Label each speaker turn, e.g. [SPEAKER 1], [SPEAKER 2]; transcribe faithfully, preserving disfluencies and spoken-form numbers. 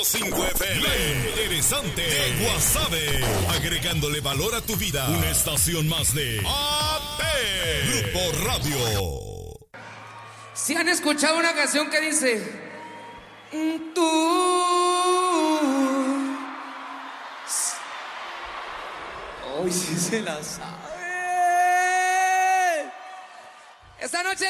[SPEAKER 1] cinco F M, la interesante de Guasave, agregándole valor a tu vida. Una estación más de A P Grupo Radio.
[SPEAKER 2] Si han escuchado una canción que dice tú, hoy sí se la sabe. Esta noche